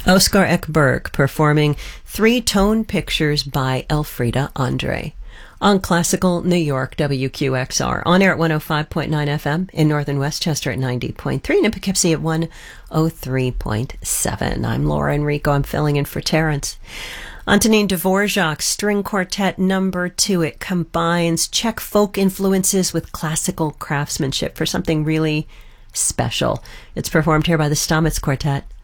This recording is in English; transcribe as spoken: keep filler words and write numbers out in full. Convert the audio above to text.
Oskar Ekberg performing Three Tone Pictures by Elfrida Andre on Classical New York W Q X R, on air at one oh five point nine F M, in Northern Westchester at ninety point three, and in Poughkeepsie at one oh three point seven. I'm Laura Enrico. I'm filling in for Terrence. Antonin Dvorak's String Quartet Number Two. It combines Czech folk influences with classical craftsmanship for something really special. It's performed here by the Stamitz Quartet